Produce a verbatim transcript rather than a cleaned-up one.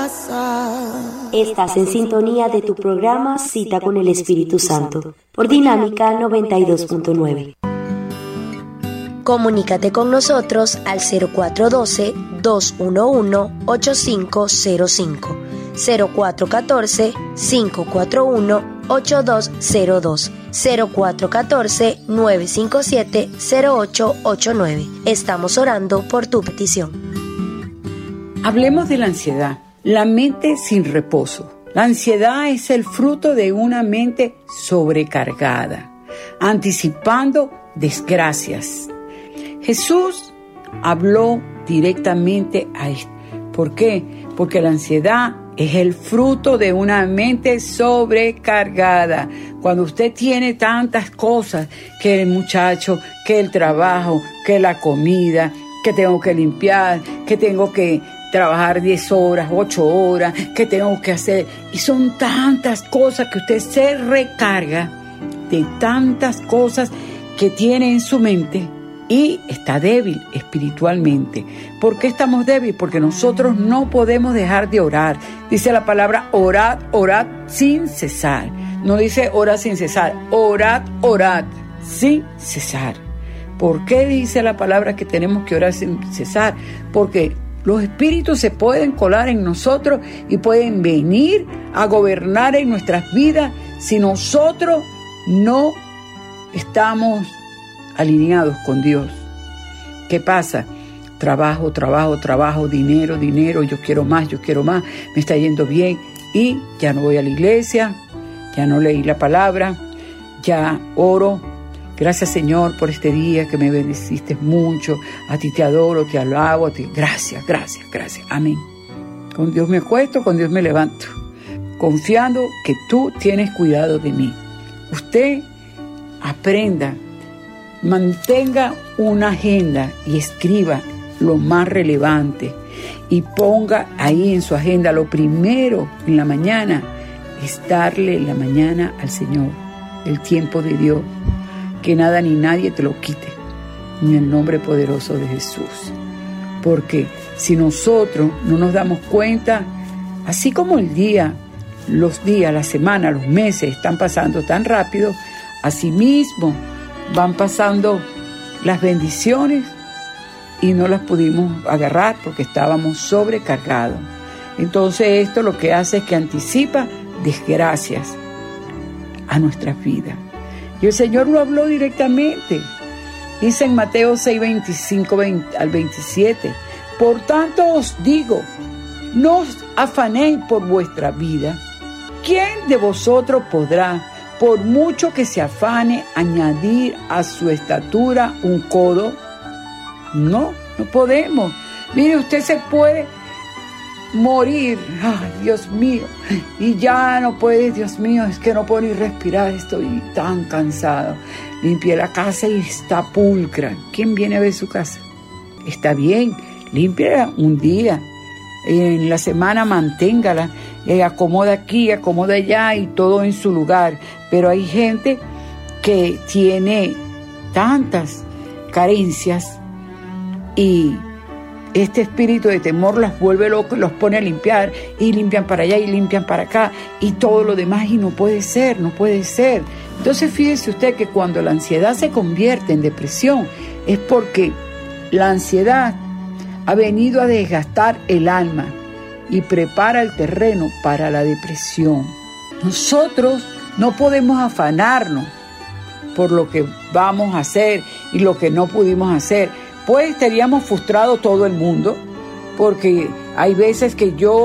casa. Estás en sintonía de tu programa Cita con el Espíritu Santo por Dinámica noventa y dos punto nueve. Comunícate con nosotros al cero cuatro uno dos, dos uno uno, ocho cinco cero cinco, cero cuatro uno cuatro, cinco cuatro uno, ocho dos cero dos, cero cuatro uno cuatro, nueve cinco siete, cero ocho ocho nueve. Estamos orando por tu petición. Hablemos de la ansiedad, la mente sin reposo. La ansiedad es el fruto de una mente sobrecargada, anticipando desgracias. Jesús habló directamente a esto. ¿Por qué? Porque la ansiedad es el fruto de una mente sobrecargada. Cuando usted tiene tantas cosas, que el muchacho, que el trabajo, que la comida, que tengo que limpiar, que tengo que trabajar diez horas, ocho horas, que tengo que hacer. Y son tantas cosas que usted se recarga de tantas cosas que tiene en su mente. Y está débil espiritualmente. ¿Por qué estamos débiles? Porque nosotros no podemos dejar de orar. Dice la palabra orad, orad sin cesar. No dice orad sin cesar. Orad, orad sin cesar. ¿Por qué dice la palabra que tenemos que orar sin cesar? Porque los espíritus se pueden colar en nosotros y pueden venir a gobernar en nuestras vidas si nosotros no estamos alineados con Dios. ¿Qué pasa? Trabajo, trabajo, trabajo, dinero, dinero, yo quiero más, yo quiero más, me está yendo bien y ya no voy a la iglesia, ya no leí la palabra, ya oro. Gracias, Señor, por este día que me bendeciste mucho. A ti te adoro, te alabo, a ti. Gracias, gracias, gracias. Amén. Con Dios me acuesto, con Dios me levanto, confiando que tú tienes cuidado de mí. Usted aprenda, mantenga una agenda y escriba lo más relevante y ponga ahí en su agenda lo primero en la mañana es darle la mañana al Señor, el tiempo de Dios, que nada ni nadie te lo quite, en el nombre poderoso de Jesús. Porque si nosotros no nos damos cuenta, así como el día, los días, la semana, los meses están pasando tan rápido, así mismo van pasando las bendiciones y no las pudimos agarrar porque estábamos sobrecargados. Entonces esto lo que hace es que anticipa desgracias a nuestras vidas. Y el Señor lo habló directamente. Dice en Mateo seis, veinticinco al veintisiete, por tanto os digo, no os afanéis por vuestra vida. ¿Quién de vosotros podrá, por mucho que se afane, añadir a su estatura un codo? No, no podemos. Mire, usted se puede morir, ay, Dios mío, y ya no puede, Dios mío, es que no puedo ni respirar, estoy tan cansado. Limpié la casa y está pulcra. ¿Quién viene a ver su casa? Está bien, límpiala un día, en la semana manténgala, eh, acomoda aquí, acomoda allá y todo en su lugar. Pero hay gente que tiene tantas carencias y este espíritu de temor las vuelve locos, los pone a limpiar y limpian para allá y limpian para acá y todo lo demás, y no puede ser, no puede ser. Entonces fíjese usted que cuando la ansiedad se convierte en depresión es porque la ansiedad ha venido a desgastar el alma y prepara el terreno para la depresión. Nosotros no podemos afanarnos por lo que vamos a hacer y lo que no pudimos hacer. Pues estaríamos frustrados todo el mundo, porque hay veces que yo